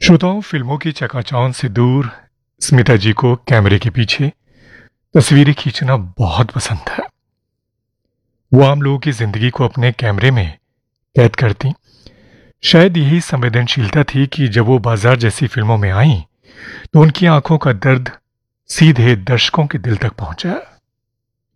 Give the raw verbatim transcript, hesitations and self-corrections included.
श्रोताओं, फिल्मों की चकाचौंध से दूर स्मिता जी को कैमरे के पीछे तस्वीरें खींचना बहुत पसंद है। वो आम लोगों की जिंदगी को अपने कैमरे में कैद करती। शायद यही संवेदनशीलता थी कि जब वो बाजार जैसी फिल्मों में आईं, तो उनकी आंखों का दर्द सीधे दर्शकों के दिल तक पहुंचा।